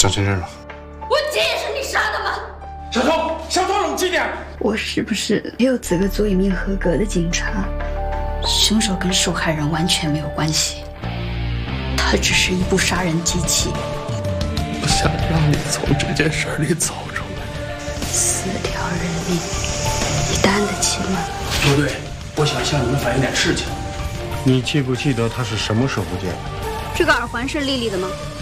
找真人了。 我姐也是你杀的吗？ 小偷，冷静点。 我是不是没有资格做一名合格的警察？ 凶手跟受害人完全没有关系，他只是一部杀人机器。 我想让你从这件事里走出来。 4条人命，你担得起吗？ 不对，我想向你们反映点事情。 你记不记得他是什么时候见的？ 这个耳环是丽丽的吗？